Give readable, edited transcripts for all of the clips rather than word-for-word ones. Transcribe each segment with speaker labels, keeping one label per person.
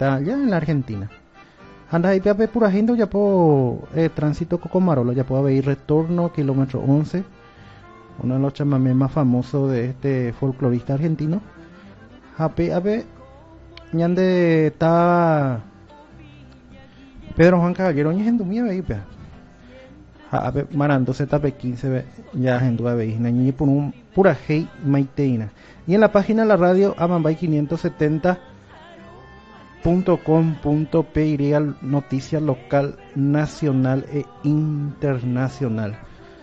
Speaker 1: está ya en la Argentina. Anda ahí pe pura gente ya po tránsito Cocomarolo, ya puedo ver retorno kilómetro 11, uno de los chamamés más famosos de este folclorista argentino. Ape ñande está Pedro Juan Caballero ñe gente mía ahí pe. Ape marando tape 15 ya gente ahí ñe por un pura hey maiteina. Y en la página de la radio Amambay 570.com.py noticias local, nacional e internacional.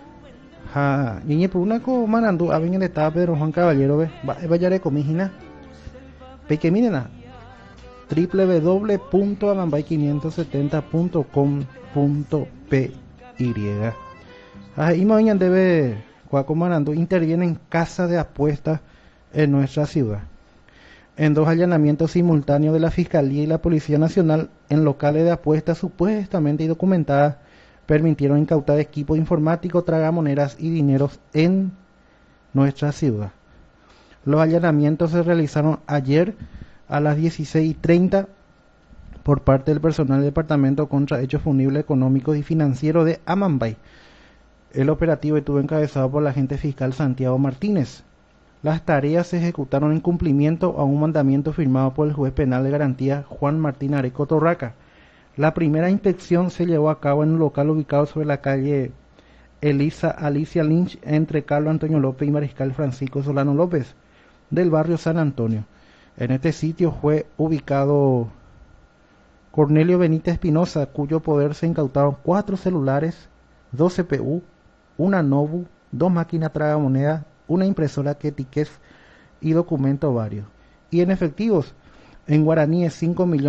Speaker 1: Y por una co manando a venir estaba Pedro Juan Caballero ve vayare comigina que miren www.amambay570.com.py. Y mañana debe Cuaco Marando interviene en casa de apuestas en nuestra ciudad. En 2 allanamientos simultáneos de la Fiscalía y la Policía Nacional en locales de apuestas supuestamente documentadas permitieron incautar equipos informáticos, tragamonedas y dineros en nuestra ciudad. Los allanamientos se realizaron ayer a las 16:30 por parte del personal del Departamento contra Hechos Punibles Económicos y Financieros de Amambay. El operativo estuvo encabezado por el agente fiscal Santiago Martínez. Las tareas se ejecutaron en cumplimiento a un mandamiento firmado por el juez penal de garantía Juan Martín Areco Torraca. La primera inspección se llevó a cabo en un local ubicado sobre la calle Elisa Alicia Lynch entre Carlos Antonio López y Mariscal Francisco Solano López del barrio San Antonio. En este sitio fue ubicado Cornelio Benítez Espinosa, cuyo poder se incautaron 4 celulares, 2 CPU, una Nobu, 2 máquinas tragamonedas, una impresora Ketiquez y documentos varios. Y en efectivos, en guaraníes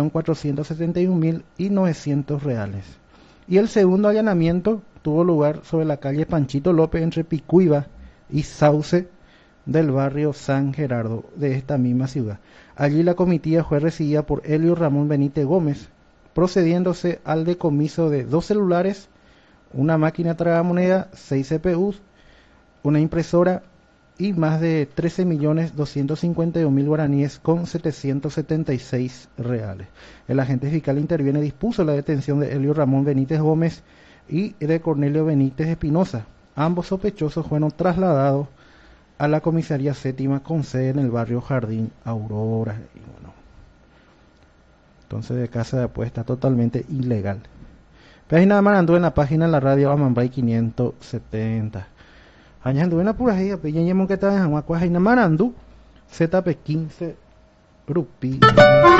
Speaker 1: 5.471.900 reales. Y el segundo allanamiento tuvo lugar sobre la calle Panchito López entre Picuiba y Sauce del barrio San Gerardo de esta misma ciudad. Allí la comitiva fue recibida por Helio Ramón Benítez Gómez, procediéndose al decomiso de 2 celulares, una máquina tragamoneda, 6 CPUs, una impresora y más de 13.251.000 guaraníes con 776 reales. El agente fiscal interviene y dispuso la detención de Helio Ramón Benítez Gómez y de Cornelio Benítez Espinosa. Ambos sospechosos fueron trasladados a la comisaría séptima con sede en el barrio Jardín Aurora. Y bueno, entonces de casa de apuesta totalmente ilegal. Pero ahí nada más anduve en la página de la radio Amambay 570. Añas anduve en la pura ahí, apeñemos que estaba en Aguacuaja y nada más andu ZP15 Grupi.